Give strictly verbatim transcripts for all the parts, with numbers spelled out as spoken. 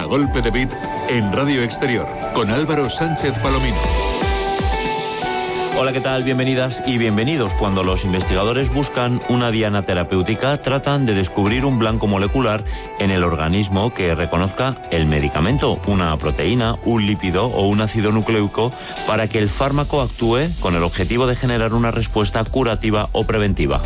A golpe de beat en Radio Exterior con Álvaro Sánchez Palomino. Hola, ¿qué tal? Bienvenidas y bienvenidos. Cuando los investigadores buscan una diana terapéutica, tratan de descubrir un blanco molecular en el organismo que reconozca el medicamento, una proteína, un lípido o un ácido nucleico, para que el fármaco actúe con el objetivo de generar una respuesta curativa o preventiva.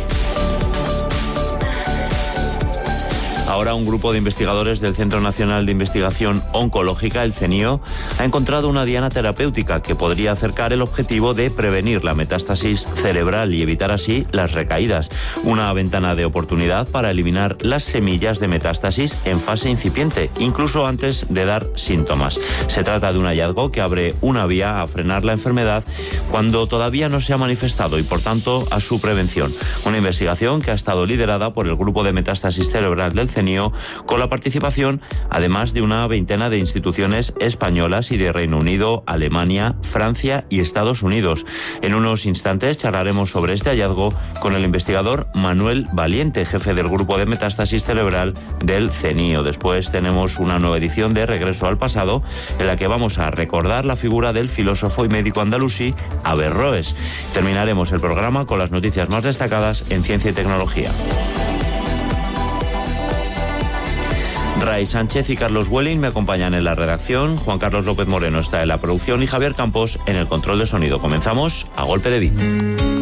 Ahora un grupo de investigadores del Centro Nacional de Investigación Oncológica, el CENIO, ha encontrado una diana terapéutica que podría acercar el objetivo de prevenir la metástasis cerebral y evitar así las recaídas. Una ventana de oportunidad para eliminar las semillas de metástasis en fase incipiente, incluso antes de dar síntomas. Se trata de un hallazgo que abre una vía a frenar la enfermedad cuando todavía no se ha manifestado y, por tanto, a su prevención. Una investigación que ha estado liderada por el Grupo de Metástasis Cerebral del CENIO, con la participación, además, de una veintena de instituciones españolas y de Reino Unido, Alemania, Francia y Estados Unidos. En unos instantes charlaremos sobre este hallazgo con el investigador Manuel Valiente, jefe del Grupo de Metástasis Cerebral del CENIO. Después tenemos una nueva edición de Regreso al Pasado, en la que vamos a recordar la figura del filósofo y médico andalusí Averroes. Terminaremos el programa con las noticias más destacadas en ciencia y tecnología. Ray Sánchez y Carlos Welling me acompañan en la redacción, Juan Carlos López Moreno está en la producción y Javier Campos en el control de sonido. Comenzamos a golpe de beat.